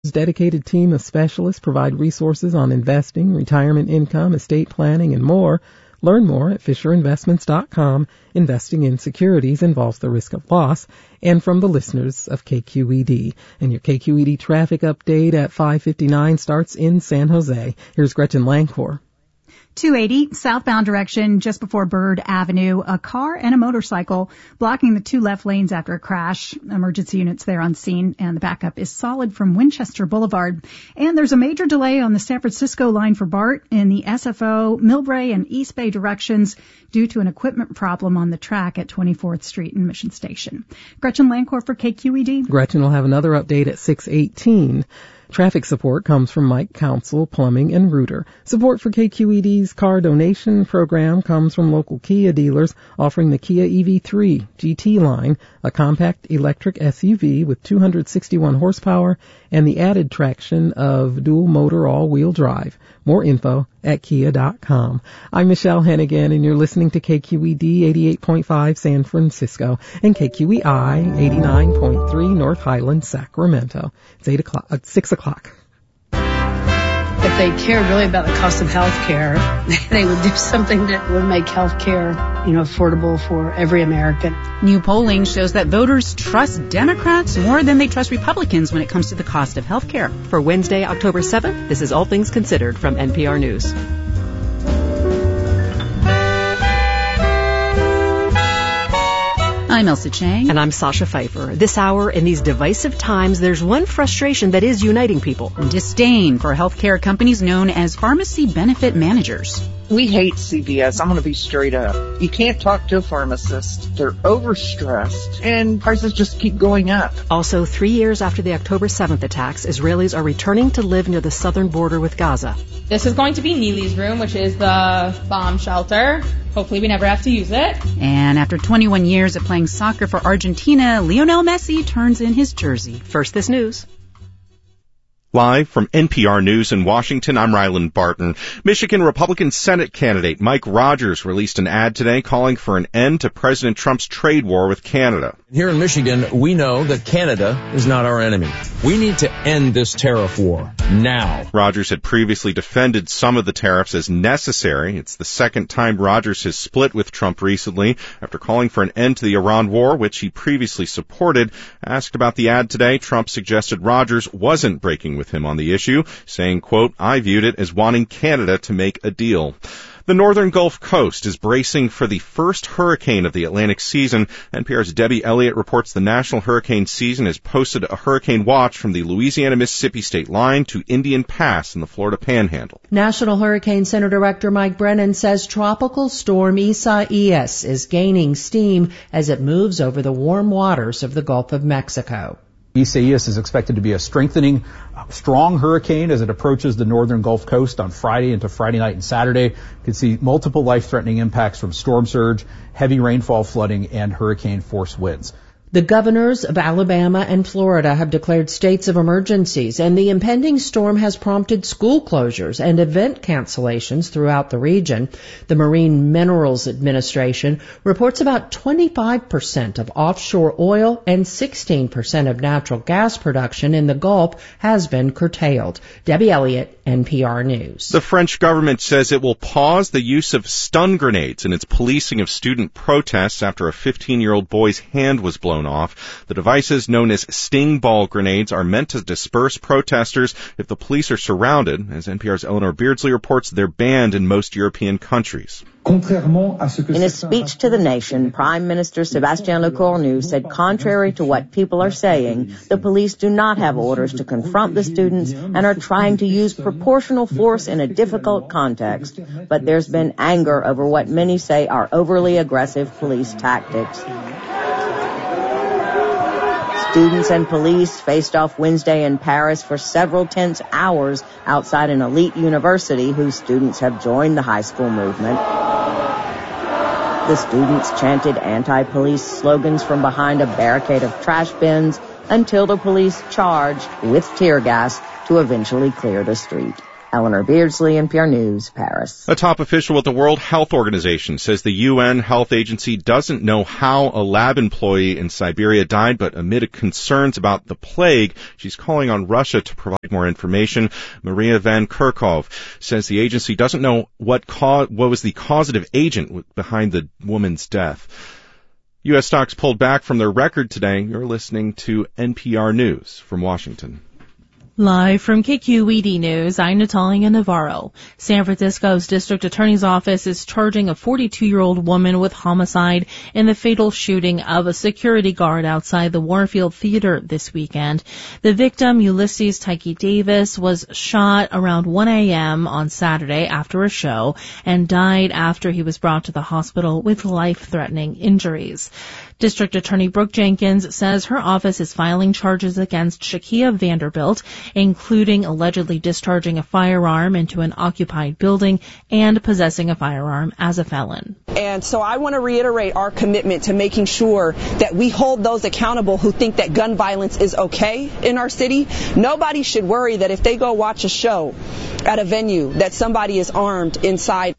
dedicated team of specialists provide resources on investing, retirement income, estate planning, and more. Learn more at FisherInvestments.com. Investing in securities involves the risk of loss. And from the listeners of KQED. And your KQED traffic update at 5:59 starts in San Jose. Here's Gretchen Lancor. 280 southbound direction just before Bird Avenue. A car and a motorcycle blocking the two left lanes after a crash. Emergency units there on scene, and the backup is solid from Winchester Boulevard. And there's a major delay on the San Francisco line for BART in the SFO, Millbrae, and East Bay directions due to an equipment problem on the track at 24th Street and Mission Station. Gretchen Lancor for KQED. Gretchen will have another update at 6:18. Traffic support comes from Mike Council, Plumbing, and Rooter. Support for KQED's car donation program comes from local Kia dealers offering the Kia EV3 GT line, a compact electric SUV with 261 horsepower and the added traction of dual motor all-wheel drive. More info at kia.com. I'm Michelle Hennigan, and you're listening to KQED 88.5 San Francisco and KQEI 89.3 North Highlands, Sacramento. It's 6 o'clock. If they cared really about the cost of health care, they would do something that would make health care, affordable for every American. New polling shows that voters trust Democrats more than they trust Republicans when it comes to the cost of health care. For Wednesday, October 7th, this is All Things Considered from NPR News. I'm Elsa Chang. And I'm Sasha Pfeiffer. This hour, in these divisive times, there's one frustration that is uniting people. Disdain for healthcare companies known as pharmacy benefit managers. We hate CVS. I'm going to be straight up. You can't talk to a pharmacist. They're overstressed, and prices just keep going up. Also, 3 years after the October 7th attacks, Israelis are returning to live near the southern border with Gaza. This is going to be Neely's room, which is the bomb shelter. Hopefully we never have to use it. And after 21 years of playing soccer for Argentina, Lionel Messi turns in his jersey. First, this news. Live from NPR News in Washington, I'm Ryland Barton. Michigan Republican Senate candidate Mike Rogers released an ad today calling for an end to President Trump's trade war with Canada. Here in Michigan, we know that Canada is not our enemy. We need to end this tariff war now. Rogers had previously defended some of the tariffs as necessary. It's the second time Rogers has split with Trump recently after calling for an end to the Iran war, which he previously supported. Asked about the ad today, Trump suggested Rogers wasn't breaking with him on the issue, saying, quote, "I viewed it as wanting Canada to make a deal." The northern Gulf Coast is bracing for the first hurricane of the Atlantic season. NPR's Debbie Elliott reports the National Hurricane Season has posted a hurricane watch from the Louisiana-Mississippi state line to Indian Pass in the Florida Panhandle. National Hurricane Center Director Mike Brennan says Tropical Storm Isaias is gaining steam as it moves over the warm waters of the Gulf of Mexico. Isaias is expected to be a strengthening, strong hurricane as it approaches the northern Gulf Coast on Friday into Friday night and Saturday. You can see multiple life-threatening impacts from storm surge, heavy rainfall, flooding, and hurricane-force winds. The governors of Alabama and Florida have declared states of emergencies, and the impending storm has prompted school closures and event cancellations throughout the region. The Marine Minerals Administration reports about 25% of offshore oil and 16% of natural gas production in the Gulf has been curtailed. Debbie Elliott, NPR News. The French government says it will pause the use of stun grenades in its policing of student protests after a 15-year-old boy's hand was blown off. The devices, known as sting ball grenades, are meant to disperse protesters if the police are surrounded. As NPR's Eleanor Beardsley reports, they're banned in most European countries. In a speech to the nation, Prime Minister Sébastien Lecornu said contrary to what people are saying, the police do not have orders to confront the students and are trying to use proportional force in a difficult context. But there's been anger over what many say are overly aggressive police tactics. Students and police faced off Wednesday in Paris for several tense hours outside an elite university whose students have joined the high school movement. The students chanted anti-police slogans from behind a barricade of trash bins until the police charged with tear gas to eventually clear the street. Eleanor Beardsley, NPR News, Paris. A top official at the World Health Organization says the UN Health Agency doesn't know how a lab employee in Siberia died, but amid concerns about the plague, she's calling on Russia to provide more information. Maria Van Kerkhove says the agency doesn't know what was the causative agent behind the woman's death. U.S. stocks pulled back from their record today. You're listening to NPR News from Washington. Live from KQED News, I'm Natalia Navarro. San Francisco's district attorney's office is charging a 42-year-old woman with homicide in the fatal shooting of a security guard outside the Warfield Theater this weekend. The victim, Ulysses Tyke Davis, was shot around 1 a.m. on Saturday after a show and died after he was brought to the hospital with life-threatening injuries. District Attorney Brooke Jenkins says her office is filing charges against Shakia Vanderbilt, including allegedly discharging a firearm into an occupied building and possessing a firearm as a felon. And so I want to reiterate our commitment to making sure that we hold those accountable who think that gun violence is okay in our city. Nobody should worry that if they go watch a show at a venue that somebody is armed inside.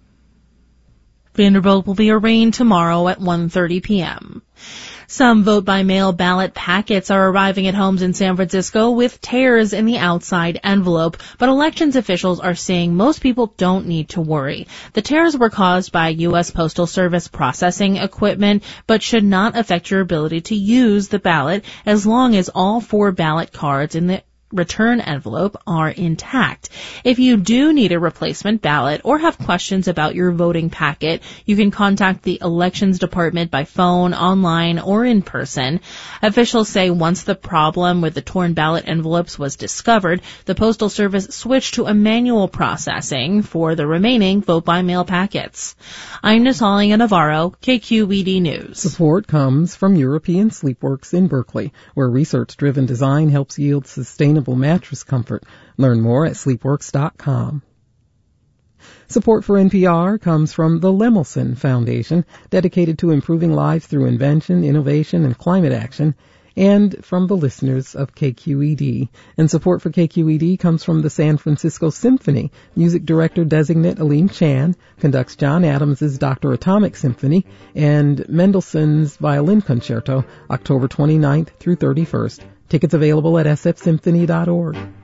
Vanderbilt will be arraigned tomorrow at 1:30 p.m. Some vote-by-mail ballot packets are arriving at homes in San Francisco with tears in the outside envelope, but elections officials are saying most people don't need to worry. The tears were caused by U.S. Postal Service processing equipment, but should not affect your ability to use the ballot as long as all 4 ballot cards in the return envelope are intact. If you do need a replacement ballot or have questions about your voting packet, you can contact the Elections Department by phone, online, or in person. Officials say once the problem with the torn ballot envelopes was discovered, the Postal Service switched to a manual processing for the remaining vote-by-mail packets. I'm Natalia Navarro, KQED News. Support comes from European Sleepworks in Berkeley, where research-driven design helps yield sustainable mattress comfort. Learn more at sleepworks.com. Support for NPR comes from the Lemelson Foundation, dedicated to improving lives through invention, innovation, and climate action, and from the listeners of KQED. And support for KQED comes from the San Francisco Symphony. Music director designate Aline Chan conducts John Adams' Dr. Atomic Symphony and Mendelssohn's Violin Concerto, October 29th through 31st. Tickets available at sfsymphony.org.